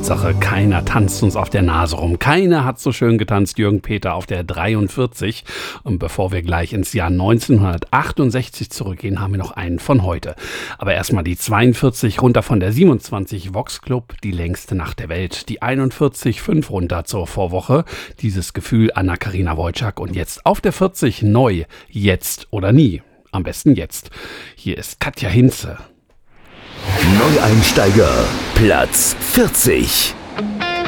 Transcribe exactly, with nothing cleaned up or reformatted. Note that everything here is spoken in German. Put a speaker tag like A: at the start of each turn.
A: Tatsache, keiner tanzt uns auf der Nase rum. Keiner hat so schön getanzt, Jürgen Peter auf der dreiundvierzig. Und bevor wir gleich ins Jahr neunzehnhundertachtundsechzig zurückgehen, haben wir noch einen von heute. Aber erstmal die zweiundvierzig runter von der siebenundzwanzig, Vox Club, die längste Nacht der Welt. Die einundvierzig, fünf runter zur Vorwoche, dieses Gefühl, Anna-Karina Wojcik. Und jetzt auf der vierzig neu, jetzt oder nie. Am besten jetzt. Hier ist Katja Hinze.
B: Neueinsteiger, Platz vierzig.